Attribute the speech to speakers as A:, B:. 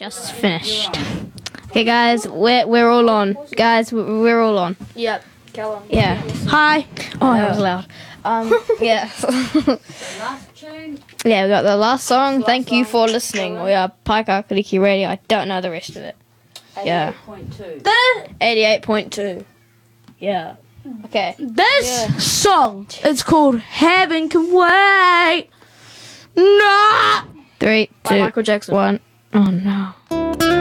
A: just finished. Okay, guys, we're all on. Guys, we're all on.
B: Yep. Callum.
A: Yeah.
B: Hi.
A: Oh, that was loud. Yeah. Yeah, we got the last song. Thank you for listening. We are Paika Kariki Radio. I don't know the rest of it. Yeah. 88.2. Yeah. Okay.
B: This song is called Heaven Can Wait. No.
A: 3, 2,
B: Michael Jackson.
A: 1. Oh no.